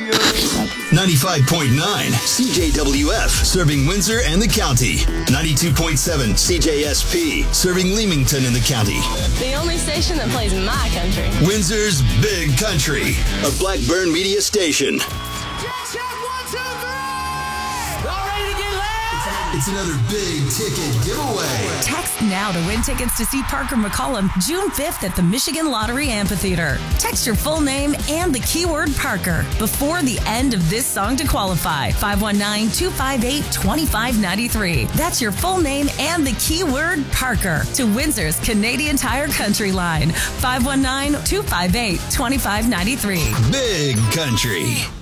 95.9 CJWF, serving Windsor and the county. 92.7 CJSP, serving Leamington and the county. The only station that plays my country. Windsor's Big Country, a Blackburn media station. It's another big ticket giveaway. Text now to win tickets to see Parker McCollum June 5th at the Michigan Lottery Amphitheater. Text your full name and the keyword Parker before the end of this song to qualify. 519-258-2593. That's your full name and the keyword Parker to Windsor's Canadian Tire Country line. 519-258-2593. Big Country.